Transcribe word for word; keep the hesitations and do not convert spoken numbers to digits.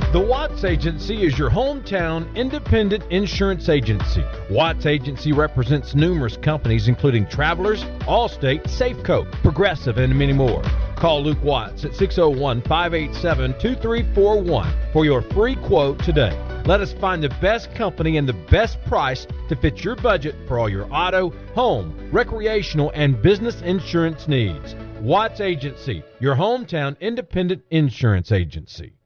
The Watts Agency is your hometown independent insurance agency. Watts Agency represents numerous companies including Travelers, Allstate, Safeco, Progressive, and many more. Call Luke Watts at six oh one, five eight seven, two three four one for your free quote today. Let us find the best company and the best price to fit your budget for all your auto, home, recreational, and business insurance needs. Watts Agency, your hometown independent insurance agency.